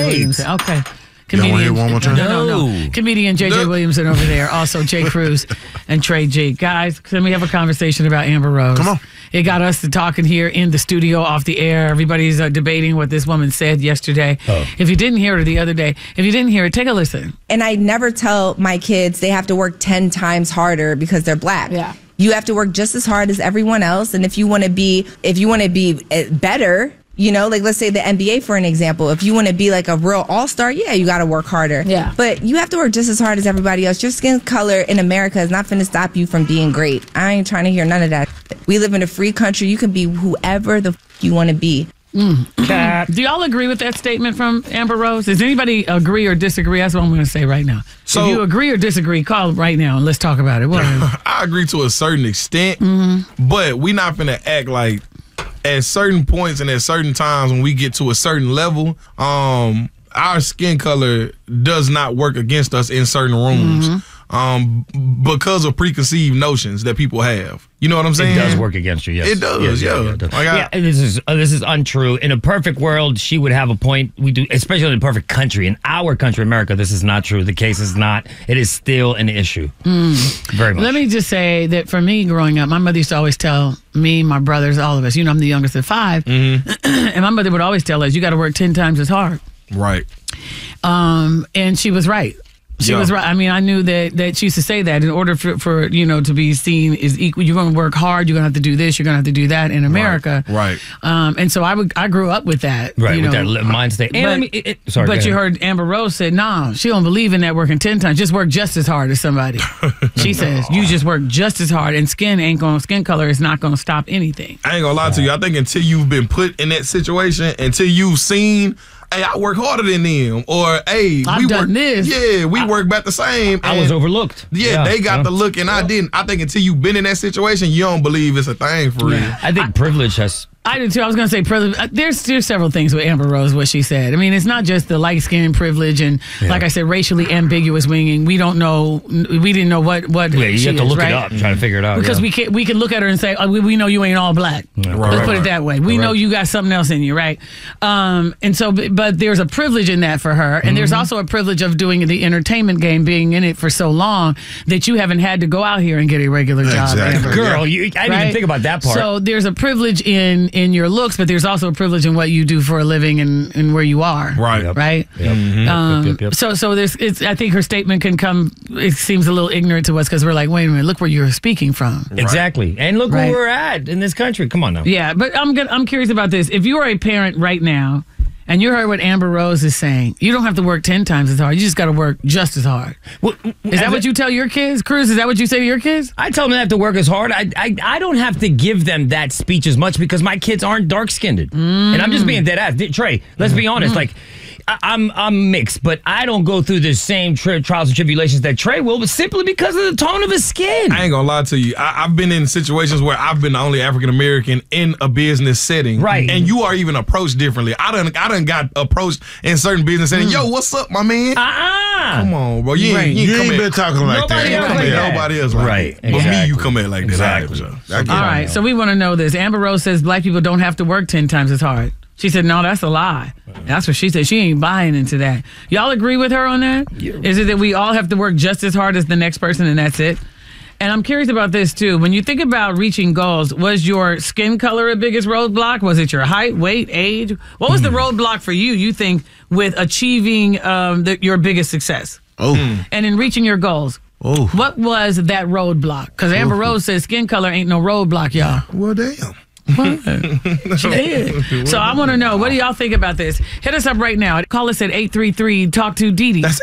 Williamson. Okay. You want to hear one more time? No. Comedian J.J. Williamson over there. Also, Jay Cruz and Trey G. Guys, can we have a conversation about Amber Rose? Come on. It got us to talking here in the studio, off the air. Everybody's debating what this woman said yesterday. If you didn't hear it the other day, if you didn't hear it, take a listen. And I never tell my kids they have to work 10 times harder because they're black. Yeah. You have to work just as hard as everyone else. And if you want to be better, you know, like let's say the NBA for an example. If you want to be like a real all-star, yeah, you got to work harder. Yeah. But you have to work just as hard as everybody else. Your skin color in America is not going to stop you from being great. I ain't trying to hear none of that. We live in a free country. You can be whoever the you want to be. Do y'all agree with that statement from Amber Rose? Does anybody agree or disagree? That's what I'm going to say right now. So, if you agree or disagree, call right now and let's talk about it. I agree to a certain extent, but we're not going to act like at certain points and at certain times when we get to a certain level, our skin color does not work against us in certain rooms. Because of preconceived notions that people have. You know what I'm saying? It does work against you, yes. It does, yeah. It does. This is untrue. In a perfect world, she would have a point. We do, especially in a perfect country. In our country, America, this is not true. The case is not. It is still an issue. Very much. Let me just say that for me growing up, my mother used to always tell me, my brothers, all of us, you know, I'm the youngest of 5. And my mother would always tell us, you got to work 10 times as hard. Right. And she was right. She was right. I mean, I knew that she used to say that in order for you know, to be seen as equal, you're going to work hard, you're going to have to do this, you're going to have to do that in America. Right. And so I grew up with that. Right, you with know. that mind state. But you heard Amber Rose said, nah, she don't believe in that working 10 times. Just work just as hard as somebody. She says, you just work just as hard, and skin color is not going to stop anything. I ain't going to lie to you. I think until you've been put in that situation, until you've seen, hey, I work harder than them, or hey, I've done this. Yeah, we work about the same. I was overlooked. Yeah, they got the look, and I didn't. I think until you've been in that situation, you don't believe it's a thing for real. I think privilege has. I do too. I was going to say privilege. There's several things with Amber Rose, what she said. I mean, it's not just the light skin privilege and, like I said, racially ambiguous winging. We don't know. We didn't know what. Yeah, you have to look it up and try to figure it out. Because we can look at her and say, oh, we know you ain't all black. Let's put it that way. We know you got something else in you, right? And so, but there's a privilege in that for her, and there's also a privilege of doing the entertainment game, being in it for so long that you haven't had to go out here and get a regular job. Amber. Girl, I didn't even think about that part. So there's a privilege in your looks, but there's also a privilege in what you do for a living and where you are. Right. Right. Yep. So there's. I think her statement can come. It seems a little ignorant to us because we're like, wait a minute, look where you're speaking from. Exactly, and look where we're at in this country. Come on now. Yeah, but I'm curious about this. If you are a parent right now, and you heard what Amber Rose is saying, you don't have to work 10 times as hard. You just got to work just as hard. Well, is that what you tell your kids, Cruz? Is that what you say to your kids? I tell them they have to work as hard. I don't have to give them that speech as much because my kids aren't dark-skinned. And I'm just being dead ass. Trey, let's be honest. Like, I'm mixed, but I don't go through the same trials and tribulations that Trey will, but simply because of the tone of his skin. I ain't gonna lie to you. I've been in situations where I've been the only African American in a business setting, right? And you are even approached differently. I done got approached in certain business settings. Yo, what's up, my man? Come on, bro. You ain't been talking like that. Nobody else, right? But me, you come at like that. Exactly. All right, so we want to know this. Amber Rose says black people don't have to work 10 times as hard. She said, no, that's a lie. That's what she said. She ain't buying into that. Y'all agree with her on that? Yeah. Is it that we all have to work just as hard as the next person and that's it? And I'm curious about this, too. When you think about reaching goals, was your skin color a biggest roadblock? Was it your height, weight, age? What was the roadblock for you think, with achieving your biggest success? And in reaching your goals? What was that roadblock? Because Amber Rose says skin color ain't no roadblock, y'all. Well, damn. What? She did. So I want to know, what do y'all think about this? Hit us up right now. Call us at 833-TALK-TO-DD. That's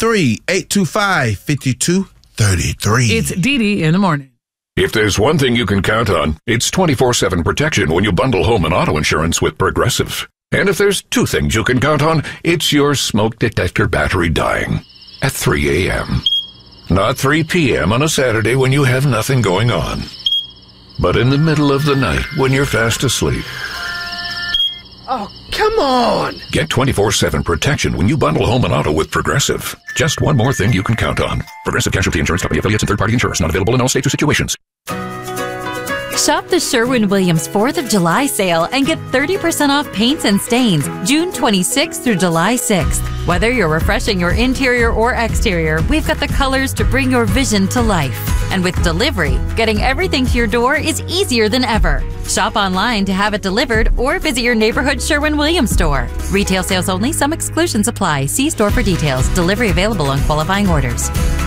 833-825-5233. It's DD in the morning. If there's one thing you can count on, it's 24/7 protection when you bundle home and auto insurance with Progressive. And if there's two things you can count on, it's your smoke detector battery dying at 3 a.m. Not 3 p.m. on a Saturday when you have nothing going on, but in the middle of the night when you're fast asleep. Oh, come on! Get 24/7 protection when you bundle home and auto with Progressive. Just one more thing you can count on. Progressive Casualty Insurance Company, affiliates, and third-party insurers. Not available in all states or situations. Shop the Sherwin-Williams 4th of July sale and get 30% off paints and stains June 26th through July 6th. Whether you're refreshing your interior or exterior, we've got the colors to bring your vision to life. And with delivery, getting everything to your door is easier than ever. Shop online to have it delivered or visit your neighborhood Sherwin-Williams store. Retail sales only. Some exclusions apply. See store for details. Delivery available on qualifying orders.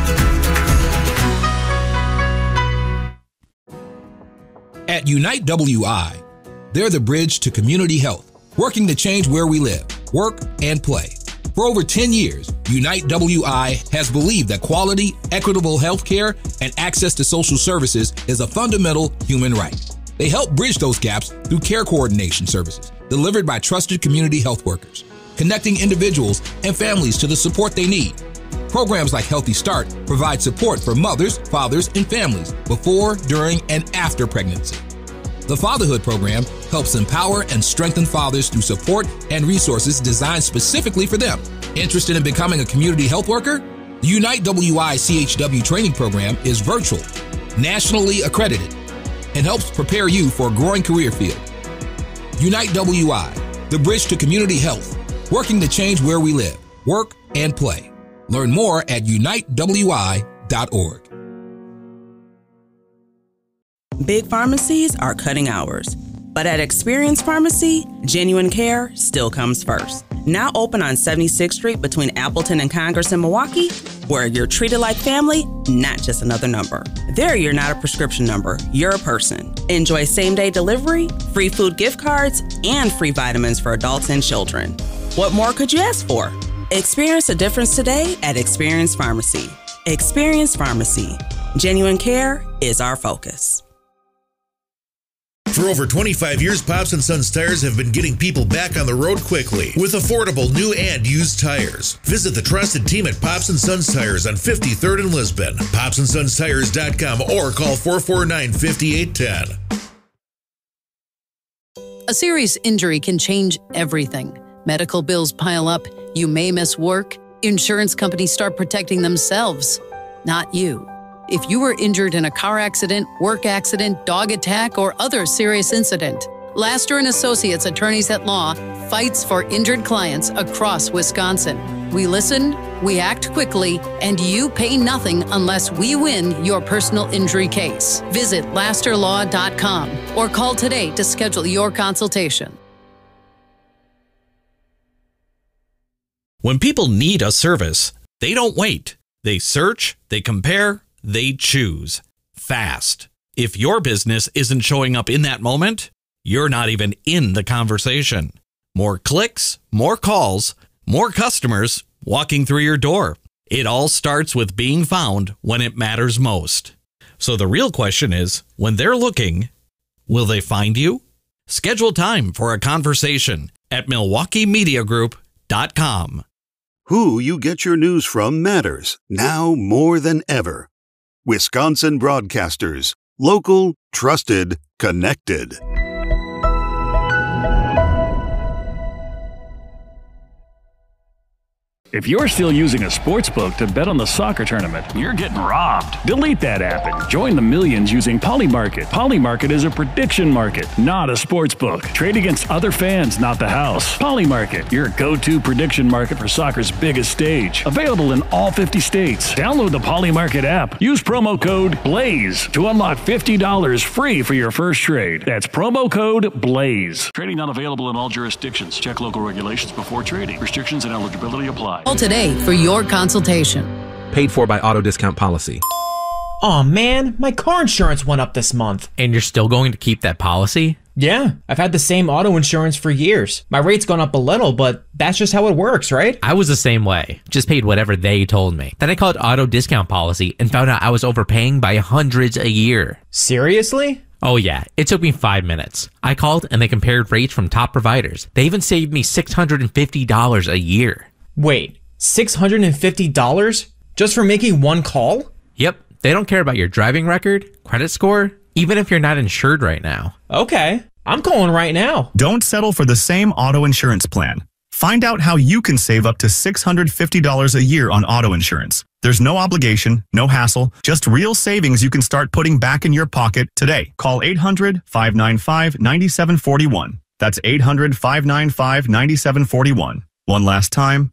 At Unite WI, they're the bridge to community health, working to change where we live, work, and play. For over 10 years, Unite WI has believed that quality, equitable health care and access to social services is a fundamental human right. They help bridge those gaps through care coordination services delivered by trusted community health workers, connecting individuals and families to the support they need. Programs like Healthy Start provide support for mothers, fathers, and families before, during, and after pregnancy. The Fatherhood Program helps empower and strengthen fathers through support and resources designed specifically for them. Interested in becoming a community health worker? The Unite WI CHW training program is virtual, nationally accredited, and helps prepare you for a growing career field. Unite WI, the bridge to community health, working to change where we live, work, and play. Learn more at unitewi.org. Big pharmacies are cutting hours, but at Experience Pharmacy, genuine care still comes first. Now open on 76th Street between Appleton and Congress in Milwaukee, where you're treated like family, not just another number. There, you're not a prescription number, you're a person. Enjoy same-day delivery, free food gift cards, and free vitamins for adults and children. What more could you ask for? Experience a difference today at Experience Pharmacy. Experience Pharmacy. Genuine care is our focus. For over 25 years, Pops & Sons Tires have been getting people back on the road quickly with affordable new and used tires. Visit the trusted team at Pops & Sons Tires on 53rd and Lisbon, popsandsonstires.com, or call 449-5810. A serious injury can change everything. Medical bills pile up, you may miss work, insurance companies start protecting themselves, not you. If you were injured in a car accident, work accident, dog attack, or other serious incident, Laster & Associates Attorneys at Law fights for injured clients across Wisconsin. We listen, we act quickly, and you pay nothing unless we win your personal injury case. Visit lasterlaw.com or call today to schedule your consultation. When people need a service, they don't wait. They search, they compare, they choose. Fast. If your business isn't showing up in that moment, you're not even in the conversation. More clicks, more calls, more customers walking through your door. It all starts with being found when it matters most. So the real question is, when they're looking, will they find you? Schedule time for a conversation at MilwaukeeMediaGroup.com. Who you get your news from matters, now more than ever. Wisconsin Broadcasters. Local, trusted, connected. If you're still using a sportsbook to bet on the soccer tournament, you're getting robbed. Delete that app and join the millions using Polymarket. Polymarket is a prediction market, not a sportsbook. Trade against other fans, not the house. Polymarket, your go-to prediction market for soccer's biggest stage. Available in all 50 states. Download the Polymarket app. Use promo code BLAZE to unlock $50 free for your first trade. That's promo code BLAZE. Trading not available in all jurisdictions. Check local regulations before trading. Restrictions and eligibility apply. Call today for your consultation. Paid for by Auto Discount Policy. Aw, man, my car insurance went up this month. And you're still going to keep that policy? Yeah, I've had the same auto insurance for years. My rate's gone up a little, but that's just how it works, right? I was the same way. Just paid whatever they told me. Then I called Auto Discount Policy and found out I was overpaying by hundreds a year. Seriously? Oh yeah, it took me 5 minutes. I called and they compared rates from top providers. They even saved me $650 a year. Wait, $650 just for making one call? Yep, they don't care about your driving record, credit score, even if you're not insured right now. Okay, I'm calling right now. Don't settle for the same auto insurance plan. Find out how you can save up to $650 a year on auto insurance. There's no obligation, no hassle, just real savings you can start putting back in your pocket today. Call 800-595-9741. That's 800-595-9741. One last time,